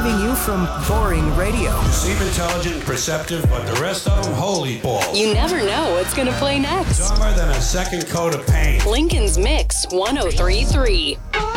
saving you from boring radio. You seem intelligent and perceptive, but the rest of them, holy balls. You never know what's going to play next. Dumber than a second coat of paint. Lincoln's Mix 1033.